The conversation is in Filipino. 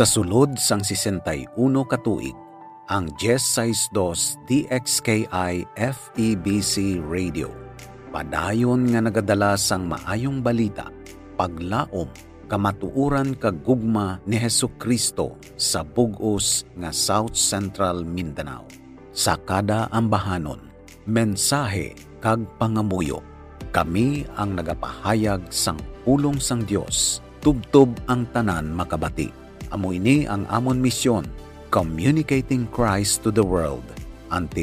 Sa sulod sang 61 ka tuig, ang 1062 DXKI FEBC Radio padayon nga nagadala sang maayong balita, paglaom, kamatuuran kag gugma ni Hesukristo sa bug-os nga South Central Mindanao. Sa kada ambahanon, mensahe kag pangamuyo, kami ang nagapahayag sang pulong sang Dios, tubtob ang tanan makabati. Amo ini ang amon misyon, communicating Christ to the world until